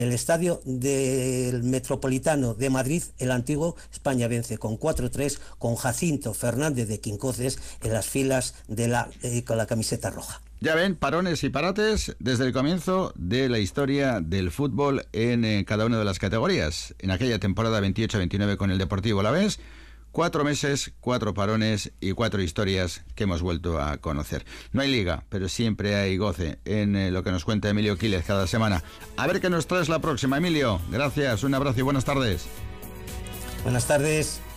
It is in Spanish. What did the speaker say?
El estadio del Metropolitano de Madrid, el antiguo, España vence con 4-3 con Jacinto Fernández de Quincoces en las filas con la camiseta roja. Ya ven, parones y parates desde el comienzo de la historia del fútbol en cada una de las categorías. En aquella temporada 28-29 con el Deportivo Alavés, 4 meses, 4 parones y 4 historias que hemos vuelto a conocer. No hay liga, pero siempre hay goce en lo que nos cuenta Emilio Quílez cada semana. A ver qué nos traes la próxima, Emilio. Gracias, un abrazo y buenas tardes. Buenas tardes.